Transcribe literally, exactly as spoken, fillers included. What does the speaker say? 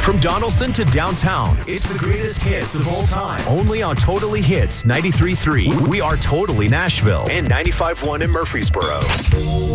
From Donaldson to downtown, it's the greatest hits of all time. Only on Totally Hits ninety-three point three. We are Totally Nashville and ninety-five point one in Murfreesboro.